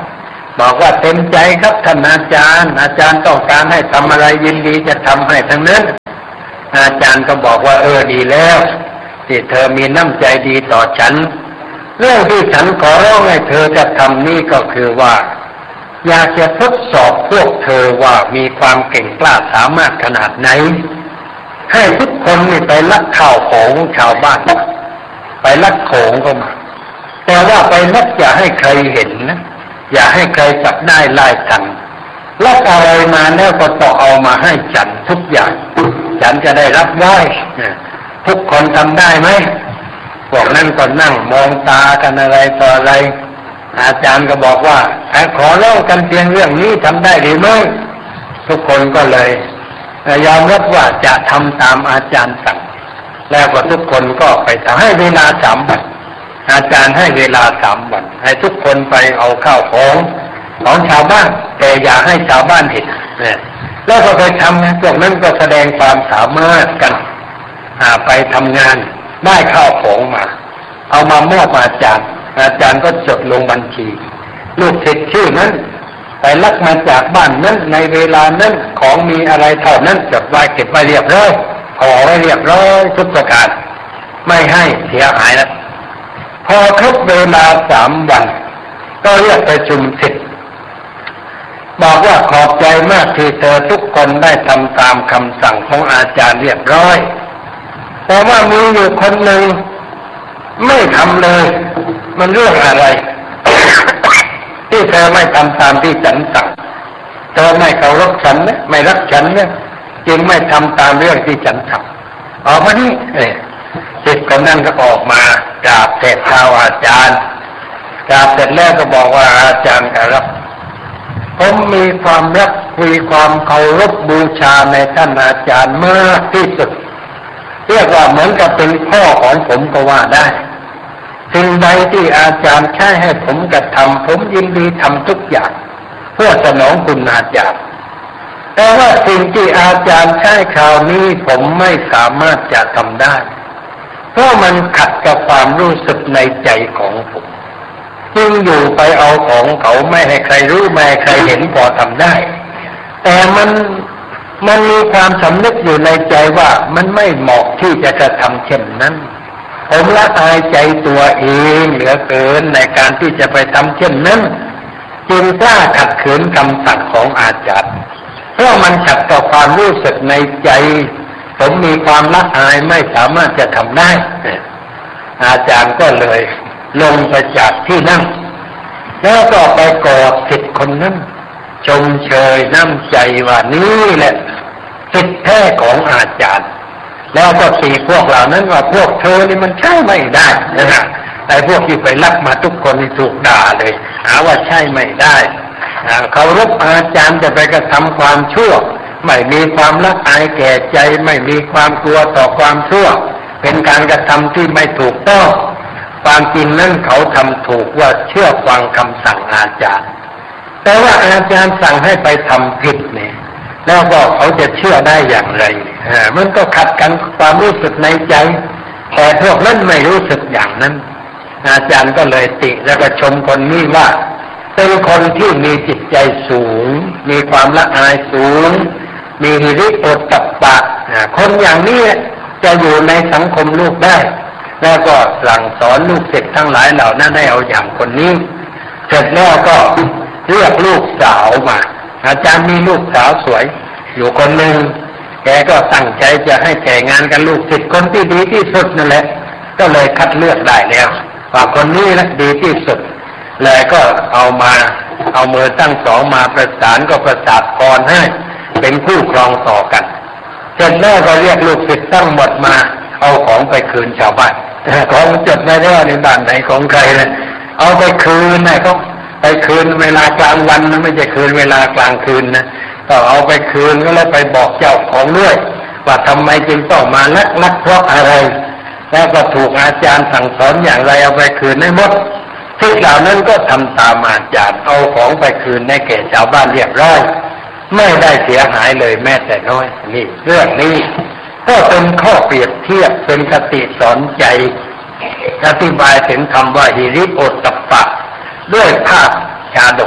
บอกว่าเต็มใจครับท่านอาจารย์ต้องการให้ทำอะไรยินดีจะทำให้ทั้งนั้นอาจารย์ก็บอกว่าดีแล้วที่เธอมีน้ำใจดีต่อฉันเรื่องที่ฉันขอร้องให้เธอจะทำนี่ก็คือว่าอยากจะทดสอบพวกเธอว่ามีความเก่งกล้าสามารถขนาดไหนให้ทุกคนนี่ไปลักข้าวของชาวบ้านไปลักของก็มาแต่ว่าไปลักอย่าให้ใครเห็นนะอย่าให้ใครจับได้ไล่ทันลักอะไรมาแล้วก็ต้องเอามาให้ฉันทุกอย่างฉันจะได้รับไว้ทุกคนทำได้ไหมพวกนั้นก็นั่งมองตากันอะไรต่ออะไรอาจารย์ก็บอกว่าขอเล่ากันเพียงเรื่องนี้ทำได้หรือไม่ทุกคนก็เลยยอมรับว่าจะทำตามอาจารย์สั่งแล้วก็ทุกคนก็ไปให้เวลา3 วันอาจารย์ให้เวลา3 วันให้ทุกคนไปเอาข้าวของชาวบ้านแต่อย่าให้ชาวบ้านเห็นแล้วก็ไปทำพวกนั้นก็แสดงความสามารถกันไปทำงานได้ข้าวของมาเอามามอบอาจารย์ก็จดลงบัญชีลูกศิษย์ชื่อนั้นไปลักมาจากบ้านนั้นในเวลานั้นของมีอะไรเท่านั้นจดไว้เก็บไว้เรียบร้อยห่อไว้เรียบร้อยทุกประการไม่ให้เสียหายแล้วพอครบเวลา3 วันก็เรียกประชุมศิษย์บอกว่าขอบใจมากที่เธอทุกคนได้ทำตามคำสั่งของอาจารย์เรียบร้อยแต่ว่ามีอยู่คนหนึ่งไม่ทำเลยมันเรื่องอะไร ที่เธอไม่ทำตามที่ฉันสั่งเธอไม่เคารพฉันนะไม่รักฉันนะจึงไม่ทำตามเรื่องที่ฉันทำออกมานี่ศิษย์คนนั้นก็ออกมากราบเสร็จเท้าอาจารย์กราบเสร็จแล้วก็บอกว่าอาจารย์ครับผมมีความรักมีความเคารพบูชาในท่านอาจารย์มากที่สุดเรียกว่าเหมือนกับเป็นพ่อของผมก็ว่าได้สิ่งใดที่อาจารย์ใช้ให้ผมกระทำผมยินดีทำทุกอย่างเพื่อสนองคุณอาจารย์แต่ว่าสิ่งที่อาจารย์ใช้คราวนี้ผมไม่สามารถจะทำได้เพราะมันขัดกับความรู้สึกในใจของผมจึงอยู่ไปเอาของเขาไม่ให้ใครรู้ไม่ให้ใครเห็นพอทำได้แต่มันมีความสำนึกอยู่ในใจว่ามันไม่เหมาะที่จะกระทำเช่นนั้นผมละอายใจตัวเองเหลือเกินในการที่จะไปทำเช่นนั้นจึงกล้าขัดขืนคำสั่งของอาจารย์เพราะมันขัดต่อความรู้สึกในใจผมมีความละอายไม่สามารถจะทำได้อาจารย์ก็เลยลงไปจากที่นั่งแล้วก็ไปกอดศิษย์คนนั้นชมเชยน้ำใจว่านี่แหละศิษย์แท้ของอาจารย์แล้วก็ตีพวกเหล่านั้นว่าพวกเธอนี่มันใช่ไม่ได้นะแต่พวกที่ไปลักมาทุกคนนี่ถูกด่าเลยหาว่าใช่ไม่ได้เคารพอาจารย์จะไปกระทำความชั่วไม่มีความละอายแก่ใจไม่มีความกลัวต่อความชั่วเป็นการกระทำที่ไม่ถูกต้องความจริงนั้นเขาทำถูกว่าเชื่อฟังคำสั่งอาจารย์แต่ว่าอาจารย์สั่งให้ไปทำผิดเนี่ยแล้วก็เขาจะเชื่อได้อย่างไรมันก็ขัดกันความรู้สึกในใจแต่พวกนั้นไม่รู้สึกอย่างนั้นอาจารย์ก็เลยติแล้วก็ชมคนนี้ว่าเป็นคนที่มีจิตใจสูงมีความละอายสูงมีหิริโอตตัปปะคนอย่างนี้จะอยู่ในสังคมลูกได้แล้วก็สั่งสอนลูกศิษย์ทั้งหลายเหล่านั้นให้เอาอย่างคนนี้เสร็จแล้วก็เรียกลูกสาวมาอาจารย์มีลูกสาวสวยอยู่คนหนึ่งแกก็ตั้งใจจะให้แต่งงานกับลูกศิษย์คนที่ดีที่สุดนั่นแหละก็เลยคัดเลือกได้แล้วว่าคนนี้นะดีที่สุดเลยก็เอามือตั้งสองมาประสานก็ประสาทพรให้เป็นคู่ครองต่อกันเสร็จแล้วก็เรียกลูกศิษย์ทั้งหมดมาเอาของไปคืนชาวบ้านของจดไม่ได้ว่าในบ้านไหนของใครนะเอาไปคืนนะเขาไปคืนเวลากลางวันนะไม่ใช่คืนเวลากลางคืนนะก็เอาไปคืนก็แล้วไปบอกเจ้าของด้วยว่าทำไมจึงต้องมาลักเพราะอะไรแล้วก็ถูกอาจารย์สั่งสอนอย่างไรเอาไปคืนให้หมดทุกเหล่านั้นก็ทำตามอาจารย์เอาของไปคืนให้แก่ชาวบ้านเรียบร้อยไม่ได้เสียหายเลยแม้แต่น้อยนี่เรื่องนี้ก็เป็นข้อเปรียบเทียบเป็นคติสอนใจอธิบายถึงคำว่าหิริโอตตัปปะด้วยภาพชาดก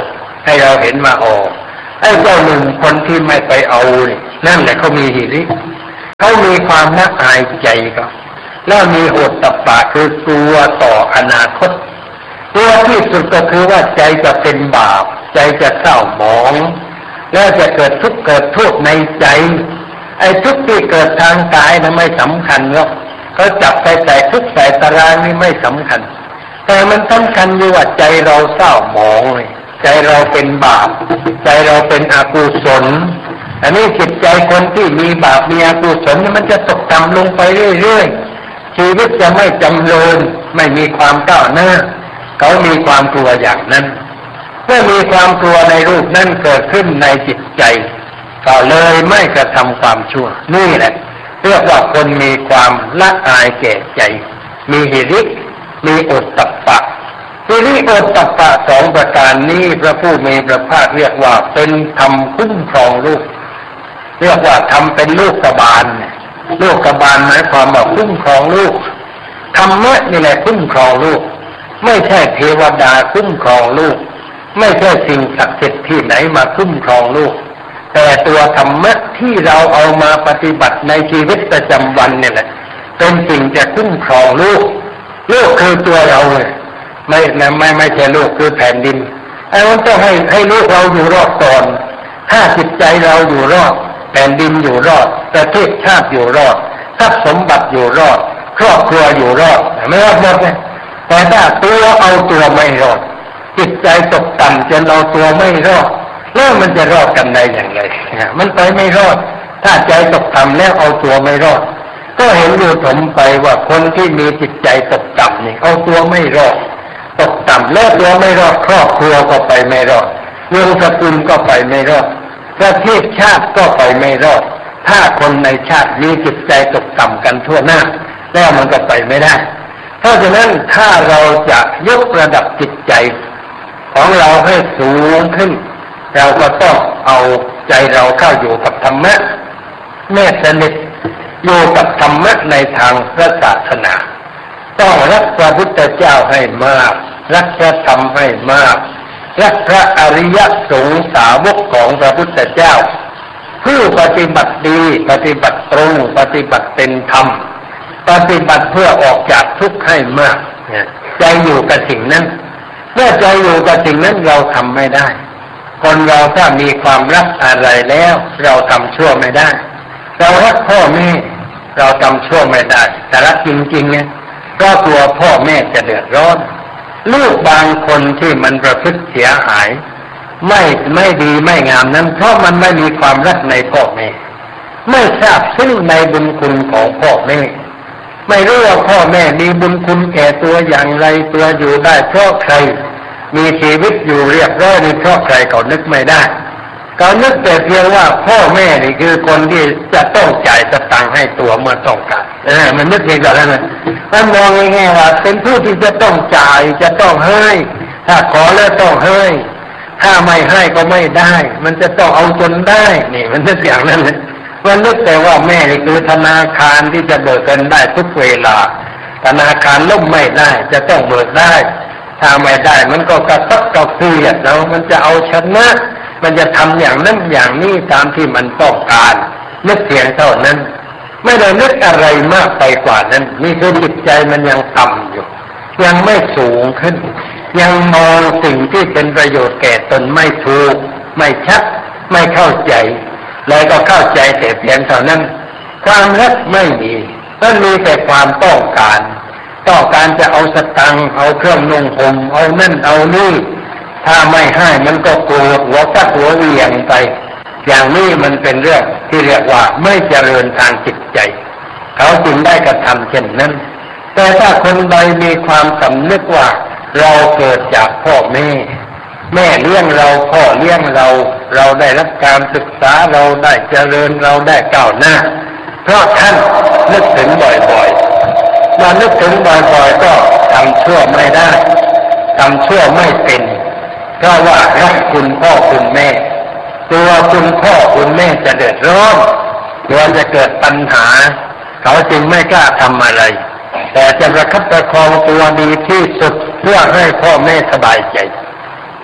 ให้เราเห็นมาไอ้เจ้าหนุ่มคนที่ไม่ไปเอานี่นั่นแหละเขามีหิริเขามีความละอายใจก็แล้วมีโอตตัปปะคือกลัวต่ออนาคตกลัวที่สุดก็คือว่าใจจะเป็นบาปใจจะเศร้าหมองแล้วจะเกิดทุกข์เกิดโทษในใจไอ้ทุกข์ที่เกิดทางกายนั้นไม่สำคัญหรอกเขาจับไปใส่ทุกข์ใส่ตารางนี่ไม่สำคัญแต่มันสำคัญอยู่ว่าใจเราเศร้าหมองใจเราเป็นบาปใจเราเป็นอกุศลอันนี้จิตใจคนที่มีบาปมีอกุศลมันจะตกต่ำลงไปเรื่อยๆชีวิตจะไม่จำเริญไม่มีความก้าวหน้าเขามีความกลัวอย่างนั้นเมื่อมีความกลัวในรูปนั้นเกิดขึ้นในจิตใจก็เลยไม่กระทำความชั่วนี่แหละเรียกว่าคนมีความละอายแก่ใจมีหิริมีโอตตัปปะหิริโอตตัปปะสองประการนี้พระผู้มีพระภาคเรียกว่าเป็นธรรมคุ้มครองลูกเรียกว่าทำเป็นลูกกบาลลูกกบาลหมายความว่าคุ้มครองลูกธรรมะนี่แหละคุ้มครองลูกไม่ใช่เทวดาคุ้มครองลูกไม่ใช่สิ่งศักดิ์สิทธิ์ที่ไหนมาคุ้มครองลูกแต่ตัวธรรมะที่เราเอามาปฏิบัติในชีวิตประจำวันเนี่ยแหละเป็นสิ่งจะคุ้มครองลูกคือตัวเราไม่ใช่ลูกคือแผ่นดินไอ้มันต้องให้ลูกเราอยู่รอดก่อนถ้าจิตใจเราอยู่รอดแผ่นดินอยู่รอดประเทศชาติอยู่รอดทรัพย์สมบัติอยู่รอดครอบครัวอยู่รอดไม่รอดหมดเลยแต่ถ้าตัวเอาตัวไม่รอดจิตใจตกต่ำจนเอาตัวไม่รอดแล้วมันจะรอดกันได้อย่างไรมันไปไม่รอดถ้าใจตกต่ำแล้วเอาตัวไม่รอดก็เห็นอยู่ถมไปว่าคนที่มีจิตใจตกต่ำนี่เอาตัวไม่รอดตกต่ำแล้วตัวไม่รอดครอบครัวก็ไปไม่รอดวงศกุลก็ไปไม่รอดประเทศชาติก็ไปไม่รอดถ้าคนในชาติมีจิตใจตกต่ำกันทั่วหน้าแล้วมันก็ไปไม่ได้เพราะฉะนั้นถ้าเราจะยกระดับจิตใจของเราให้สูงขึ้นเราก็ต้องเอาใจเราเข้าอยู่กับธรรมะแน่สนิทอยู่กับธรรมะในทางพระศาสนาต้องรักพระพุทธเจ้าให้มากรักพระธรรมให้มากรักพระอริยสงฆ์สาวกของพระพุทธเจ้าผู้ปฏิบัติดีปฏิบัติตรงปฏิบัติเป็นธรรมปฏิบัติเพื่อออกจากทุกข์ให้มากใจอยู่กับสิ่งนั้นเมื่อใจอยู่กับสิ่งนั้นเราทำไม่ได้คนเราถ้ามีความรักอะไรแล้วเราทำชั่วไม่ได้เรารักพ่อแม่เราทำชั่วไม่ได้แต่รักจริงๆเนี่ยก็กลัวพ่อแม่จะเดือดร้อนลูกบางคนที่มันประพฤติเสียหายไม่ดีไม่งามนั้นเพราะมันไม่มีความรักในพ่อแม่ไม่ทราบซึ้งในบุญคุณของพ่อแม่ไม่รู้ว่าพ่อแม่มีบุญคุณแก่ตัวอย่างไรตัวอยู่ได้เพราะใครมีชีวิตอยู่เรียบร้อยนี่เพราะใครเขานึกไม่ได้เขานึกแต่เพียงว่าพ่อแม่นี่คือคนที่จะต้องจ่ายสตางค์ให้ตัวเมื่อต้องการมันนึกเพียงแต่นั้นมันมองง่ายๆว่าเป็นผู้ที่จะต้องจ่ายจะต้องให้ถ้าขอแล้วต้องให้ถ้าไม่ให้ก็ไม่ได้มันจะต้องเอาจนได้นี่มันนึกอย่างนั้นเลยมันนึกแต่ว่าแม่นี่คือธนาคารที่จะเบิกเงินได้ทุกเวลาธนาคารล่มไม่ได้จะต้องเบิกได้ถ้าไม่ได้มันก็กระตับกระเทือนแล้วมันจะเอาชนะมันจะทำอย่างนั้นอย่างนี้ตามที่มันต้องการนึกเพียงเท่านั้นไม่ได้นึกอะไรมากไปกว่านั้นนี่คือจิตใจมันยังต่ำอยู่ยังไม่สูงขึ้นยังมองสิ่งที่เป็นประโยชน์แก่ตนไม่ถูกไม่ชัดไม่เข้าใจเลยก็เข้าใจแต่เพียงเท่านั้นความรักไม่มีมันมีแต่ความต้องการจะเอาสตังค์เอาเครื่องนุ่งห่มเอานั่นเอานี่ถ้าไม่ให้มันก็โกรธหัวฟัดหัวเหวี่ยงไปอย่างนี้มันเป็นเรื่องที่เรียกว่าไม่เจริญทางจิตใจเขาจึงได้กระทำเช่นนั้นแต่ถ้าคนใดมีความสำนึกว่าเราเกิดจากพ่อแม่เลี้ยงเราพ่อเลี้ยงเราได้รับการศึกษาเราได้เจริญเราได้ก้าวหน้าเพราะท่านนึกถึงบ่อยๆมานึกถึงบ่อยๆก็ทำชั่วไม่ได้ทำชั่วไม่เป็นเพราะว่ารักคุณพ่อคุณแม่ตัวคุณพ่อคุณแม่จะเดือดร้อนกลัวจะเกิดปัญหาเขาจึงไม่กล้าทำอะไรแต่จะประคับประคองตัวดีที่สุดเพื่อให้พ่อแม่สบายใจ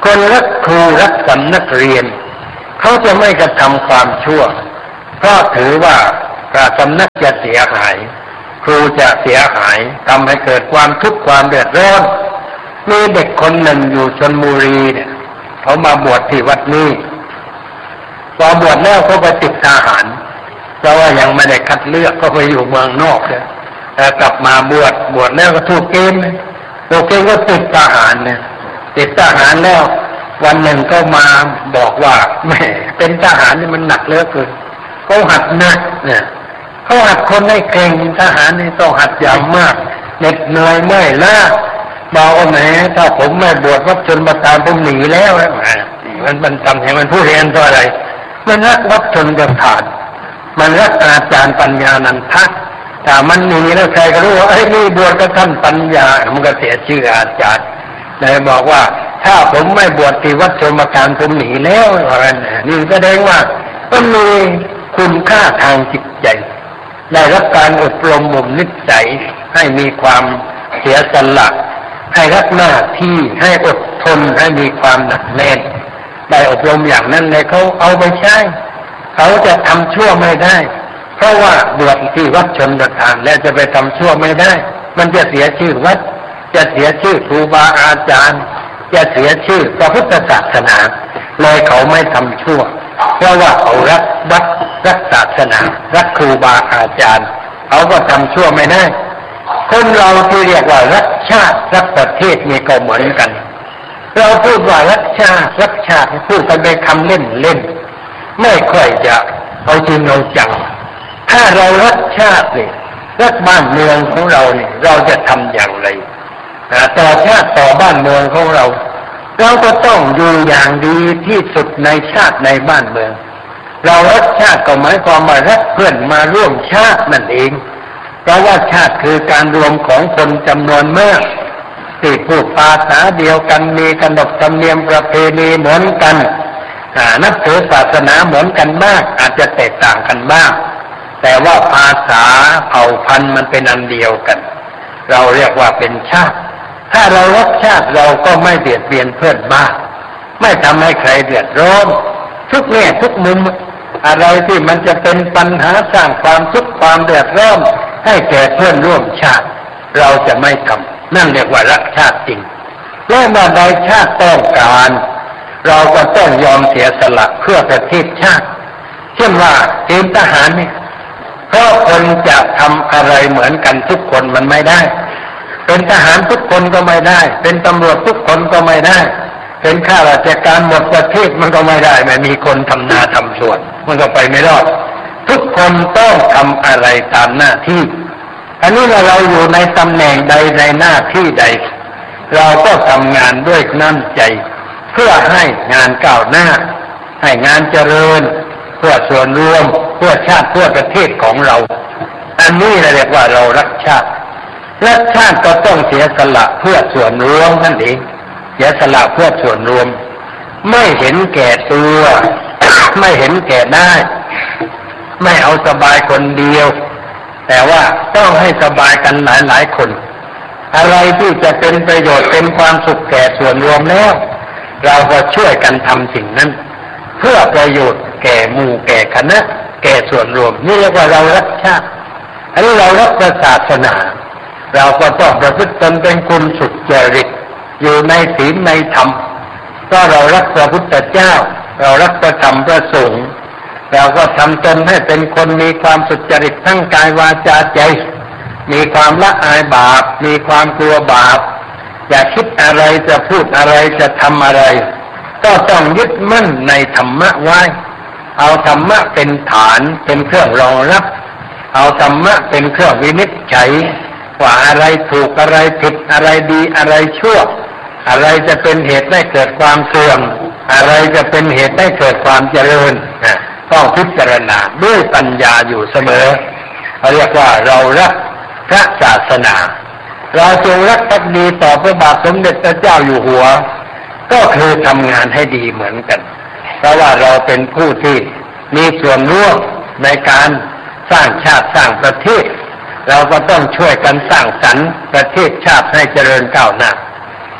คนรักครูรักสำนักเรียนเขาจะไม่กระทำความชั่วเพราะถือว่าสำนักจะเสียหายครูจะเสียหายทำให้เกิดความทุกข์ความเดือดร้อนมีเด็กคนหนึ่งอยู่ชลบุรีเนี่ยเขามาบวชที่วัดนี้พอบวชแล้วเขาไปติดทหารเพราะว่ายังไม่ได้คัดเลือกก็ไปอยู่เมืองนอกเลยแต่กลับมาบวชแล้วก็ถูกเกณฑ์ก็ติดทหารเนี่ยติดทหารแล้ววันหนึ่งก็มาบอกว่าแม่เป็นทหารนี่มันหนักเหลือเกินเขาหัดหนักเนี่ยเขาหัดคนให้เก่งทหารนี่ต้องหัดอย่างมากเหน็ดเหนื่อยเมื่อยล้าบอกว่าแหมถ้าผมไม่บวชวัดชนประทานผมหนีแล้วมันทำให้มันผู้เรียนตัวอะไรมันรักวัดชนประทานมันรักอาจารย์ปัญญานันทะแต่มันหนีแล้วใครก็รู้ว่านี่บวชกับท่านปัญญามันก็เสียชื่ออาจารย์เลยบอกว่าถ้าผมไม่บวชที่วัดชนประทานผมหนีแล้วอะไรนี่แสดงว่ามันมีคุณค่าทางจิตใจได้รับการอบรมบ่มนิสัยให้มีความเสียสละให้รักหน้าที่ให้อดทนให้มีความหนักแน่นได้อบรมอย่างนั้นเลยเขาเอาไปใช้เขาจะทำชั่วไม่ได้เพราะว่าบวชที่วัดชนประทานแล้วจะไปทำชั่วไม่ได้มันจะเสียชื่อวัดจะเสียชื่อครูบาอาจารย์จะเสียชื่อพระพุทธศาสนาเลยเขาไม่ทำชั่วเพราะว่าเขารักวัดรักศาสนารักครูบาอาจารย์เขาก็ทำชั่วไม่ได้คนเราที่เรียกว่ารักชาติรักประเทศนี่ก็เหมือนกันเราพูดว่ารักชาติพูดกันเป็นคำเล่นไม่ค่อยจะเอาจริงเอาจังถ้าเรารักชาติเนี่ยรักบ้านเมืองของเราเนี่ยเราจะทำอย่างไรต่อชาติต่อบ้านเมืองของเราก็ต้องอยู่อย่างดีที่สุดในชาติในบ้านเมืองเรารักชาติก็หมายความว่ารักเพื่อนมาร่วมชาตินั่นเองเพราะว่าชาติคือการรวมของคนจำนวนมากที่พูดภาษาเดียวกันมีขนบธรรมเนียมประเพณีเหมือนกันนับถือศาสนาเหมือนกันมากอาจจะแตกต่างกันบ้างแต่ว่าภาษาเผ่าพันธุ์มันเป็นอันเดียวกันเราเรียกว่าเป็นชาติถ้าเรารักชาติเราก็ไม่เบียดเบียนเพื่อนบ้านไม่ทำให้ใครเดือดร้อนทุกแง่ทุกมุมอะไรที่มันจะเป็นปัญหาสร้างความทุกข์ความเดือดร้อนให้แก่เพื่อนร่วมชาติเราจะไม่ทำนั่นเรียกว่ารักชาติจริงและเมื่อใดชาติต้องการเราก็ต้องยอมเสียสละเพื่อประเทศชาติเช่นว่าเกณฑ์ทหารเนี่ยเพราะคนจะทำอะไรเหมือนกันทุกคนมันไม่ได้เป็นทหารทุกคนก็ไม่ได้เป็นตำรวจทุกคนก็ไม่ได้เป็นข้าราชการหมดประเทศมันก็ไม่ได้ไม่มีคนทำนาทำสวนมันก็ไปไม่รอดทุกคนต้องทำอะไรตามหน้าที่อันนี้เราอยู่ในตำแหน่งใดในหน้าที่ใดเราก็ทำงานด้วยน้ำใจเพื่อให้งานก้าวหน้าให้งานเจริญเพื่อส่วนรวมเพื่อชาติเพื่อประเทศของเราอันนี้เรียกว่าเรารักชาติรักชาติก็ต้องเสียสละเพื่อส่วนรวมนั่นเองเสียสละเพื่อส่วนรวมไม่เห็นแก่ตัว ไม่เห็นแก่ได้ไม่เอาสบายคนเดียวแต่ว่าต้องให้สบายกันหลายคนอะไรที่จะเป็นประโยชน์เป็นความสุขแก่ส่วนรวมแล้วเราก็ช่วยกันทำสิ่งนั้นเพื่อประโยชน์แก่หมู่แก่คณะแก่ส่วนรวมนี่เรียกว่าเรารักชาติอันนี้เรารักศาสนาเราก็ต้องประพฤติตนเป็นคนสุจริตอยู่ในศีลในธรรมก็เรารักพระพุทธเจ้าเรารักพระธรรมพระสงฆ์เราก็ทำตนให้เป็นคนมีความสุจริตทั้งกายวาจาใจมีความละอายบาปมีความกลัวบาปอย่าคิดอะไรจะพูดอะไรจะทำอะไรก็ต้องยึดมั่นในธรรมะไว้เอาธรรมะเป็นฐานเป็นเครื่องรองรับเอาธรรมะเป็นเครื่องวินิจฉัยว่าอะไรถูกอะไรผิดอะไรดีอะไรชั่วอะไรจะเป็นเหตุให้เกิดความเสื่อมอะไรจะเป็นเหตุให้เกิดความเจริญต้องพิจารณาด้วยปัญญาอยู่เสมอเขาเรียกว่าเรารักพระศาสนาเราจงรักภักดีต่อพระบาทสมเด็จพระเจ้าอยู่หัวก็คือทำงานให้ดีเหมือนกันเพราะว่าเราเป็นผู้ที่มีส่วนร่วมในการสร้างชาติสร้างประเทศเราก็ต้องช่วยกันสร้างสรรค์ประเทศชาติให้เจริญก้าวหน้า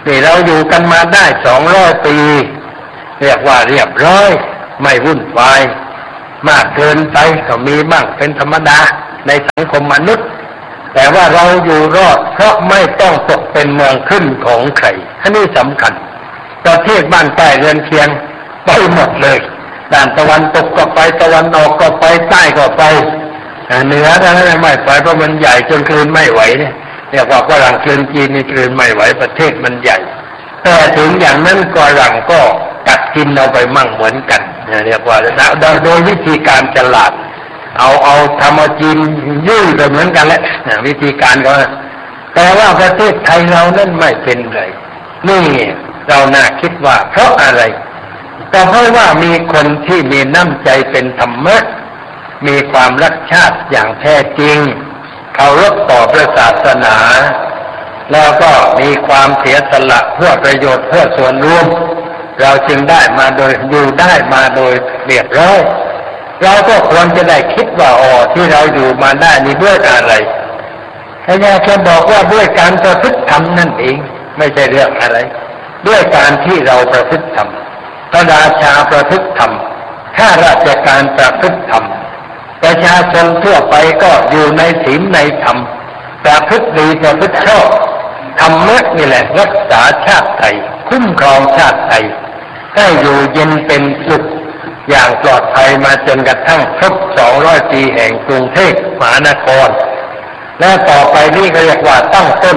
นี่เราอยู่กันมาได้200 ปีเรียกว่าเรียบร้อยไม่วุ่นวายมากเกินไปก็มีบ้างเป็นธรรมดาในสังคมมนุษย์แต่ว่าเราอยู่รอดเพราะไม่ต้องตกเป็นเมืองขึ้นของใครอันนี้สำคัญประเทศบ้านใต้เรือนเคียงไปหมดเลยด้านตะวันตกก็ไปตะวันออกก็ไปใต้ก็ไปเหนือนั้นไม่ไปเพราะมันใหญ่จนคลืนไม่ไหวเนี่ยเรียกว่าฝรั่งคลืนจีนนี่คลืนไม่ไหวประเทศมันใหญ่แต่ถึงอย่างนั้นฝรั่งก็กัดกินเอาไปมั่งเหมือนกันเรียกว่าโดยวิธีการฉลาดเอาทำเอาจีนยุ่ยไปเหมือนกันแหละวิธีการก็แต่ว่าประเทศไทยเรานั้นไม่เป็นไรนี่เราน่าคิดว่าเพราะอะไรก็เพราะว่ามีคนที่มีน้ำใจเป็นธรรมะมีความรักชาติอย่างแท้จริงเคารพต่อพระศาสนาแล้วก็มีความเสียสละเพื่อประโยชน์เพื่อส่วนรวมเราจึงได้มาโดยอยู่ได้มาโดยเรียบร้อยเราก็ควรจะได้คิดว่าที่เราอยู่มาได้นี่ด้วยอะไรแค่บอกว่าด้วยการประพฤติธรรมนั่นเองไม่ใช่เรื่องอะไรด้วยการที่เราประพฤติธรรมพระราชาประพฤติธรรมข้าราชการประพฤติธรรมประชาชนทั่วไปก็อยู่ในศีลในธรรมประพฤติดีประพฤติชอบธรรมะนี่แหละรักษาชาติไทยคุ้มครองชาติไทยให้อยู่เย็นเป็นสุขอย่างปลอดภัยมาจนกระทั่งครบ200 ปีแห่งกรุงเทพมหานครและต่อไปนี่ก็เรียกว่าตั้งต้น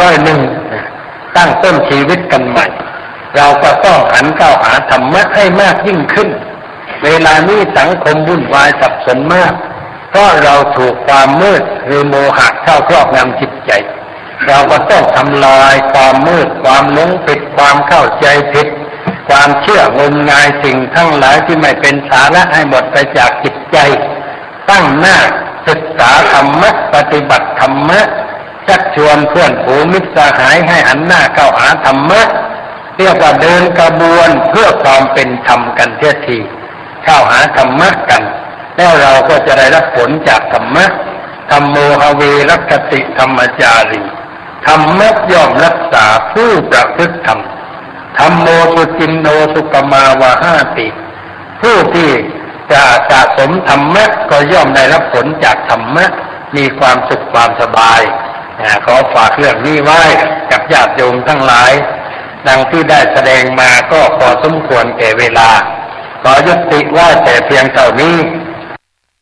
201ตั้งต้นชีวิตกันใหม่เราก็ต้องหันเข้าหาธรรมะให้มากยิ่งขึ้นเวลานี้สังคมวุ่นวายสับสนมากเพราะเราถูกความมืดหรือโมหะเข้าครอบงำจิตใจเราก็ต้องทำลายความมืดความหลงผิดความเข้าใจผิดความเชื่องมงายสิ่งทั้งหลายที่ไม่เป็นสาระให้หมดไปจากจิตใจตั้งหน้าศึกษาธรรมะปฏิบัติธรรมะชักชวนเพื่อนฝูงมิตรสหายให้หันหน้าเข้าหาธรรมะเรียกว่าเดินกระบวนเพื่อความเป็นธรรมกันเสียทีเข้าหาธรรมะกันแล้วเราก็จะได้รับผลจากธรรมะธัมโมหเวรัคติธรรมจารีธรรมะย่อมรักษาผู้ประพฤติธรรมธัมโมสุจินโนสุขมาวาหาติผู้ที่จะสะสมธรรมะก็ย่อมได้รับผลจากธรรมะมีความสุขความสบายขอฝากเรื่องนี้ไว้กับญาติโยมทั้งหลายดังที่ได้แสดงมาก็พอสมควรแก่เวลาขอยุติไว้แต่เพียงเท่านี้